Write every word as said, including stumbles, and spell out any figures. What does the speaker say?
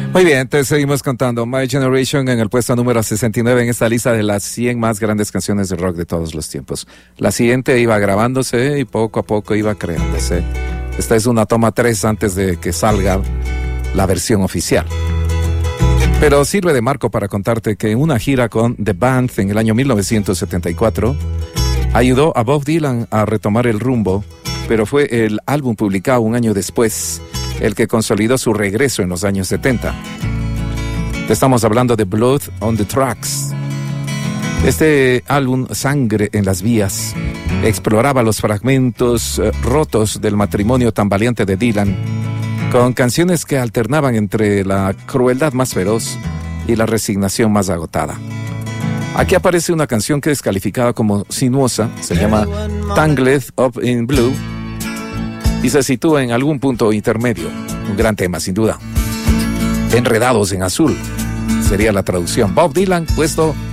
Muy bien, entonces seguimos contando. My Generation en el puesto número sesenta y nueve en esta lista de las cien más grandes canciones de rock de todos los tiempos. La siguiente iba grabándose y poco a poco iba creándose. Esta es una toma tres antes de que salga la versión oficial. Pero sirve de marco para contarte que en una gira con The Band en el año mil novecientos setenta y cuatro ayudó a Bob Dylan a retomar el rumbo, pero fue el álbum publicado un año después el que consolidó su regreso en los años setenta. Estamos hablando de Blood on the Tracks. Este álbum, Sangre en las Vías, exploraba los fragmentos eh, rotos del matrimonio tan valiente de Dylan, con canciones que alternaban entre la crueldad más feroz y la resignación más agotada. Aquí aparece una canción que es calificada como sinuosa, se llama Tangled Up in Blue, y se sitúa en algún punto intermedio. Un gran tema, sin duda. Enredados en azul sería la traducción. Bob Dylan, puesto